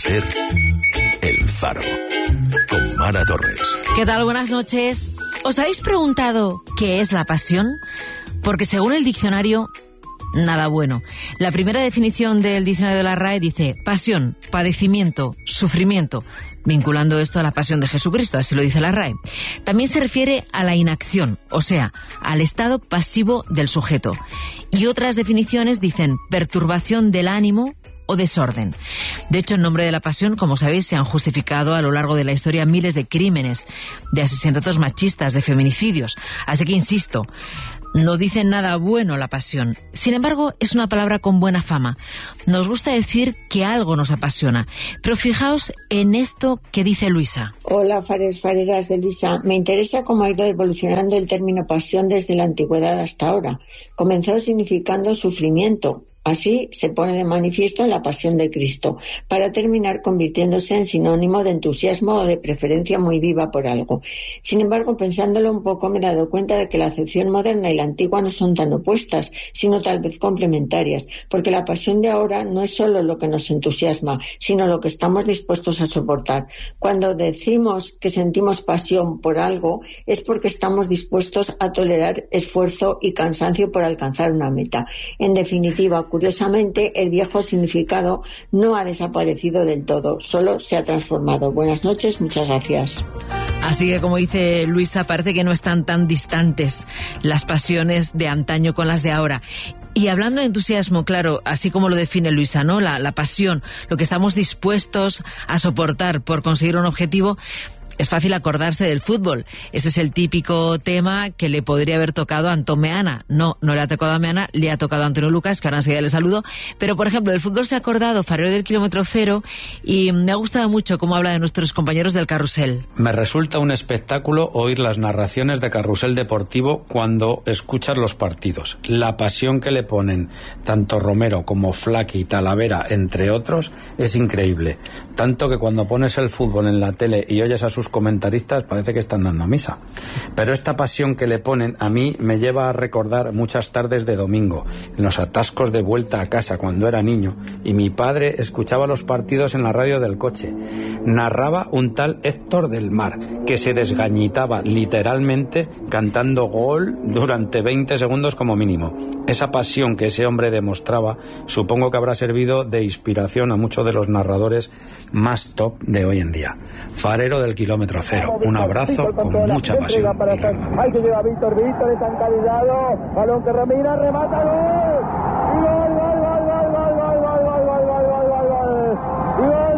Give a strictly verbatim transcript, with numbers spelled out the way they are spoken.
ser El Faro, con Mara Torres. ¿Qué tal? Buenas noches. ¿Os habéis preguntado qué es la pasión? Porque según el diccionario, nada bueno. La primera definición del diccionario de la R A E dice pasión, padecimiento, sufrimiento, vinculando esto a la pasión de Jesucristo, así lo dice la R A E. También se refiere a la inacción, o sea, al estado pasivo del sujeto. Y otras definiciones dicen perturbación del ánimo o desorden. De hecho, en nombre de la pasión, como sabéis, se han justificado a lo largo de la historia miles de crímenes, de asesinatos machistas, de feminicidios. Así que insisto, no dice nada bueno la pasión. Sin embargo, es una palabra con buena fama. Nos gusta decir que algo nos apasiona. Pero fijaos en esto que dice Luisa. Hola, fares, fareras de Luisa. Me interesa cómo ha ido evolucionando el término pasión desde la antigüedad hasta ahora. Comenzó significando sufrimiento. Así se pone de manifiesto en la pasión de Cristo, para terminar convirtiéndose en sinónimo de entusiasmo o de preferencia muy viva por algo. Sin embargo, pensándolo un poco, me he dado cuenta de que la acepción moderna y la antigua no son tan opuestas, sino tal vez complementarias, porque la pasión de ahora no es solo lo que nos entusiasma, sino lo que estamos dispuestos a soportar. Cuando decimos que sentimos pasión por algo, es porque estamos dispuestos a tolerar esfuerzo y cansancio por alcanzar una meta. En definitiva, curiosamente, el viejo significado no ha desaparecido del todo, solo se ha transformado. Buenas noches, muchas gracias. Así que, como dice Luisa, parece que no están tan distantes las pasiones de antaño con las de ahora. Y hablando de entusiasmo, claro, así como lo define Luisa, ¿no? La, la pasión, lo que estamos dispuestos a soportar por conseguir un objetivo. Es fácil acordarse del fútbol. Ese es el típico tema que le podría haber tocado a Antón Meana. No, no le ha tocado a Meana, le ha tocado a Antonio Lucas, que ahora enseguida le saludo. Pero, por ejemplo, del fútbol se ha acordado Farero del Kilómetro Cero, y me ha gustado mucho cómo habla de nuestros compañeros del Carrusel. Me resulta un espectáculo oír las narraciones de Carrusel Deportivo cuando escuchas los partidos. La pasión que le ponen tanto Romero como Flaky y Talavera, entre otros, es increíble. Tanto que cuando pones el fútbol en la tele y oyes a sus comentaristas parece que están dando misa. Pero esta pasión que le ponen a mí me lleva a recordar muchas tardes de domingo, en los atascos de vuelta a casa cuando era niño, y mi padre escuchaba los partidos en la radio del coche. Narraba un tal Héctor del Mar, que se desgañitaba literalmente cantando gol durante veinte segundos como mínimo. Esa pasión que ese hombre demostraba, supongo que habrá servido de inspiración a muchos de los narradores más top de hoy en día. Farero del Kilómetro Cero, un abrazo con mucha pasión. Hay que llevar Víctor, Víctor es encabillado, balón que Ramírez remata, gol, y gol, gol, gol, gol, gol, gol, gol, gol, gol, gol, gol, gol, gol, gol,